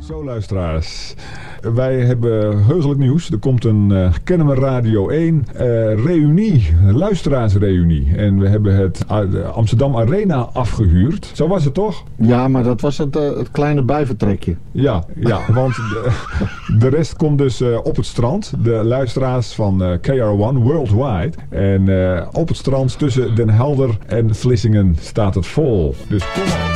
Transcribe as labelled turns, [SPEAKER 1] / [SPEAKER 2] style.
[SPEAKER 1] Zo luisteraars, wij hebben heugelijk nieuws. Er komt een Kennemer Radio 1 reunie, een luisteraarsreunie. En we hebben het Amsterdam Arena afgehuurd. Zo was het toch?
[SPEAKER 2] Ja, maar dat was het kleine bijvertrekje.
[SPEAKER 1] Ja, want de rest komt dus op het strand. De luisteraars van KR1 Worldwide. En op het strand tussen Den Helder en Vlissingen staat het vol. Dus kom op.